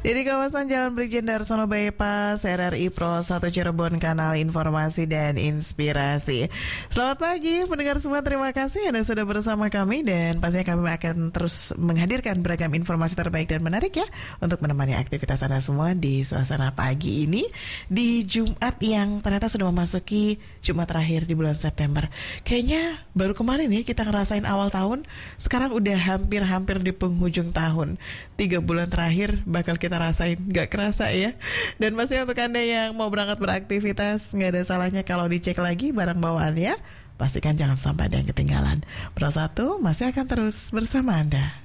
Di kawasan Jalan Brigjen Darsono Bypass, RRI Pro 1 Cirebon, kanal informasi dan inspirasi. Selamat pagi pendengar semua, terima kasih Anda sudah bersama kami. Dan pastinya kami akan terus menghadirkan beragam informasi terbaik dan menarik ya, untuk menemani aktivitas Anda semua di suasana pagi ini, di Jumat yang ternyata sudah memasuki Jumat terakhir di bulan September. Kayaknya baru kemarin ya kita ngerasain awal tahun, sekarang udah hampir di penghujung tahun. 3 bulan terakhir bakal kita rasain, gak kerasa ya. Dan pasti untuk Anda yang mau berangkat beraktivitas, gak ada salahnya kalau dicek lagi barang bawaannya. Pastikan jangan sampai ada yang ketinggalan. Pro 1 masih akan terus bersama Anda.